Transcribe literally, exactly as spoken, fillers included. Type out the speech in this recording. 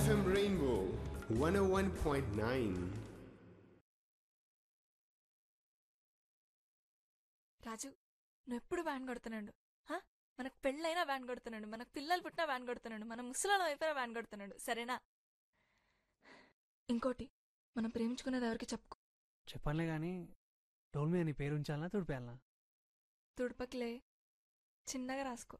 F M Rainbow one oh one point nine. రాజు, నువ్వు ఎప్పుడు van కొడుతున్నాడు? మనకు పెళ్ళైనా వ్యాన్ కొడుతున్నాడు, మనకు పిల్లలు పుట్టినా వ్యాన్ కొడుతున్నాడు, మన ముసలాలం అయిపోయినా వ్యాన్ కొడుతున్నాడు. సరేనా? ఇంకోటి, మనం ప్రేమించుకునేది ఎవరికి చెప్పుకో. చెప్పనులే గాని డోల్ మీద నీ పేరు ఉంచాలనా తుడిపేయాలనా? తుడపకిలే, చిన్నగా రాసుకో.